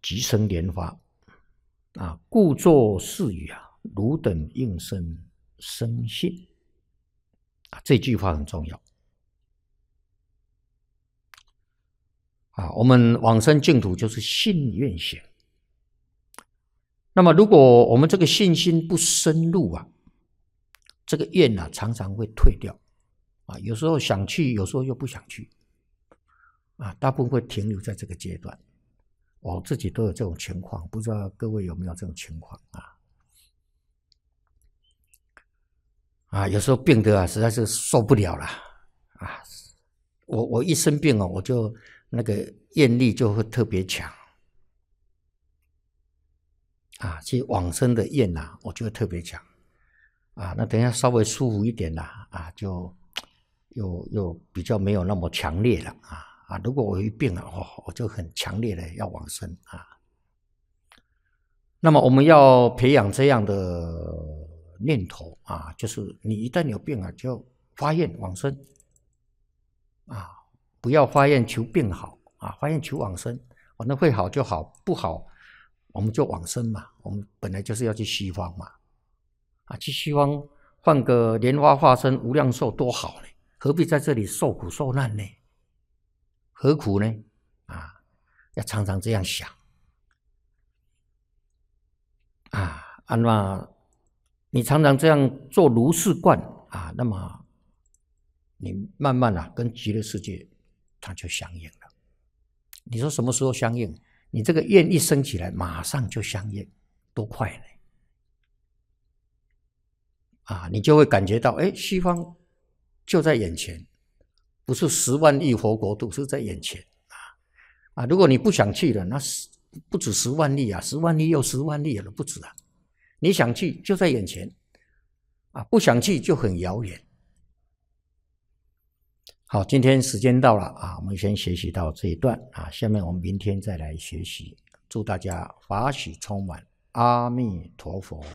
即生莲花啊，故作是语啊，汝等应生生信啊，这句话很重要啊。我们往生净土就是信愿行。那么，如果我们这个信心不深入啊，这个愿啊常常会退掉啊，有时候想去，有时候又不想去啊，大部分会停留在这个阶段。我自己都有这种情况，不知道各位有没有这种情况啊？有时候病的啊，实在是受不了了啊！我一生病哦，我就那个愿力就会特别强啊，其实往生的愿呐，我就会特别强啊。那等一下稍微舒服一点啦啊，就又比较没有那么强烈了啊。如果我一病了我就很强烈的要往生啊。那么我们要培养这样的念头啊，就是你一旦有病了，就发愿往生啊，不要发愿求病好啊，发愿求往生，那会好就好，不好我们就往生嘛。我们本来就是要去西方嘛，啊，去西方换个莲花化身无量寿多好呢，何必在这里受苦受难呢？何苦呢？啊，要常常这样想。那你常常这样做如是观啊，那么你慢慢跟极乐世界它就相应了。你说什么时候相应？你这个愿一升起来，马上就相应，多快呢？啊，你就会感觉到，西方就在眼前，不是10万亿佛国土，是在眼前啊！如果你不想去了，那不止10万亿啊，10万亿又10万亿了，不止啊！你想去就在眼前啊，不想去就很遥远。好，今天时间到了啊，我们先学习到这一段啊，下面我们明天再来学习。祝大家法喜充满，阿弥陀佛。